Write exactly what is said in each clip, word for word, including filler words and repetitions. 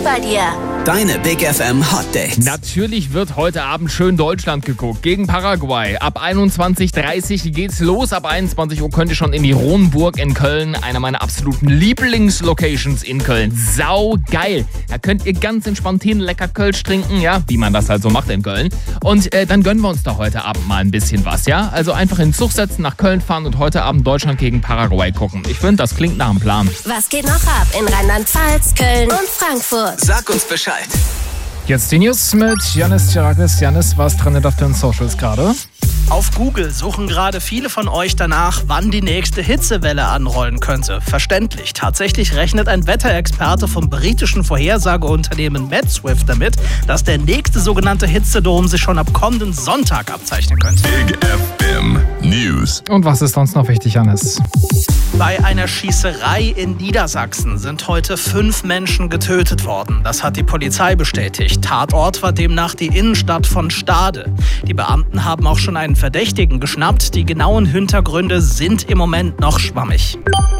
geht bei dir? Deine Big F M Hot Dates. Natürlich wird heute Abend schön Deutschland geguckt gegen Paraguay. Ab einundzwanzig Uhr dreißig geht's los. Ab einundzwanzig Uhr könnt ihr schon in die Ronburg in Köln. Einer meiner absoluten Lieblingslocations in Köln. Sau geil. Da könnt ihr ganz entspannt hin, lecker Kölsch trinken, ja, wie man das halt so macht in Köln. Und äh, dann gönnen wir uns da heute Abend mal ein bisschen was, ja. Also einfach in den Zug setzen, nach Köln fahren und heute Abend Deutschland gegen Paraguay gucken. Ich finde, das klingt nach einem Plan. Was geht noch ab in Rheinland-Pfalz, Köln und Frankfurt? Sag uns Bescheid. Jetzt die News mit Janis Tiralis. Janis, was trendet auf den Socials gerade? Auf Google suchen gerade viele von euch danach, wann die nächste Hitzewelle anrollen könnte. Verständlich. Tatsächlich rechnet ein Wetterexperte vom britischen Vorhersageunternehmen MedSwift damit, dass der nächste sogenannte Hitzedom sich schon ab kommenden Sonntag abzeichnen könnte. Big F M News. Und was ist sonst noch wichtig, Janis? Bei einer Schießerei in Niedersachsen sind heute fünf Menschen getötet worden. Das hat die Polizei bestätigt. Tatort war demnach die Innenstadt von Stade. Die Beamten haben auch schon einen Verdächtigen geschnappt. Die genauen Hintergründe sind im Moment noch schwammig.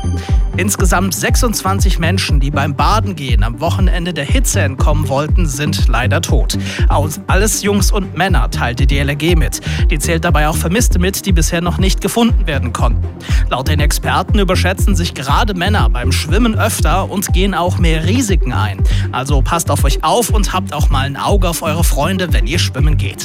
Insgesamt sechsundzwanzig Menschen, die beim Badengehen am Wochenende der Hitze entkommen wollten, sind leider tot. Alles Jungs und Männer, teilte die L R G mit. Die zählt dabei auch Vermisste mit, die bisher noch nicht gefunden werden konnten. Laut den Experten überschätzen sich gerade Männer beim Schwimmen öfter und gehen auch mehr Risiken ein. Also passt auf euch auf und habt auch mal ein Auge auf eure Freunde, wenn ihr schwimmen geht.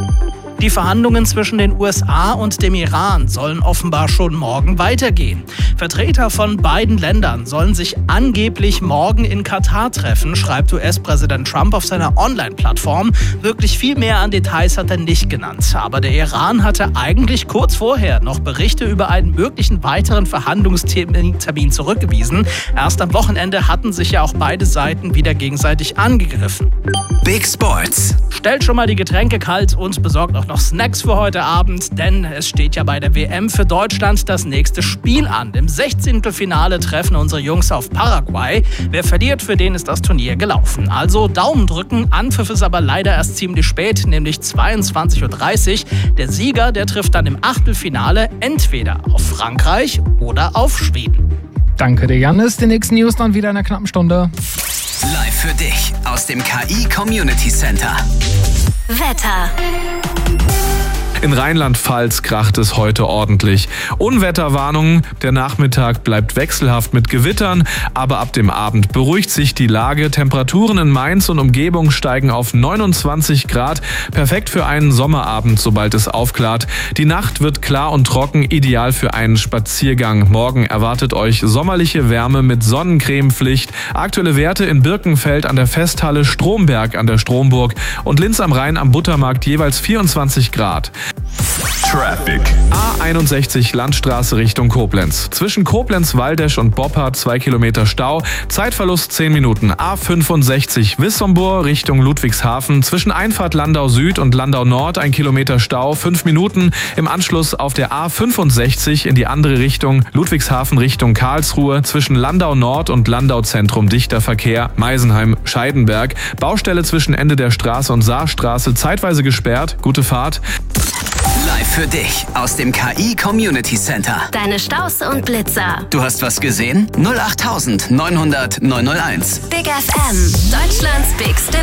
Die Verhandlungen zwischen den U S A und dem Iran sollen offenbar schon morgen weitergehen. Vertreter von beiden Ländern sollen sich angeblich morgen in Katar treffen, schreibt U S-Präsident Trump auf seiner Online-Plattform. Wirklich viel mehr an Details hat er nicht genannt. Aber der Iran hatte eigentlich kurz vorher noch Berichte über einen möglichen weiteren Verhandlungstermin zurückgewiesen. Erst am Wochenende hatten sich ja auch beide Seiten wieder gegenseitig angegriffen. Big Sports. Stellt schon mal die Getränke kalt und besorgt auch noch Snacks für heute Abend, denn es steht ja bei der W M für Deutschland das nächste Spiel an. Im Sechzehntelfinale treffen unsere Jungs auf Paraguay. Wer verliert, für den ist das Turnier gelaufen. Also Daumen drücken, Anpfiff ist aber leider erst ziemlich spät, nämlich zweiundzwanzig Uhr dreißig. Der Sieger, der trifft dann im Achtelfinale entweder auf Frankreich oder auf Schweden. Danke dir, Janis. Die nächsten News dann wieder in einer knappen Stunde. Live für dich aus dem K I Community Center. Wetter. In Rheinland-Pfalz kracht es heute ordentlich. Unwetterwarnung, der Nachmittag bleibt wechselhaft mit Gewittern, aber ab dem Abend beruhigt sich die Lage. Temperaturen in Mainz und Umgebung steigen auf neunundzwanzig Grad. Perfekt für einen Sommerabend, sobald es aufklart. Die Nacht wird klar und trocken, ideal für einen Spaziergang. Morgen erwartet euch sommerliche Wärme mit Sonnencremepflicht. Aktuelle Werte in Birkenfeld an der Festhalle, Stromberg an der Stromburg und Linz am Rhein am Buttermarkt jeweils vierundzwanzig Grad. Traffic. A einundsechzig Landstraße Richtung Koblenz. Zwischen Koblenz-Waldesch und Boppard zwei Kilometer Stau. Zeitverlust zehn Minuten. A fünfundsechzig Wissombor Richtung Ludwigshafen. Zwischen Einfahrt Landau Süd und Landau Nord ein Kilometer Stau. fünf Minuten. Im Anschluss auf der A fünfundsechzig in die andere Richtung. Ludwigshafen Richtung Karlsruhe. Zwischen Landau Nord und Landau Zentrum dichter Verkehr. Meisenheim-Scheidenberg. Baustelle zwischen Ende der Straße und Saarstraße. Zeitweise gesperrt. Gute Fahrt. Live für dich aus dem K I Community Center. Deine Staus und Blitzer. Du hast was gesehen? null acht neunhundert neunhundert neunhunderteins. Big F M. Deutschlands Big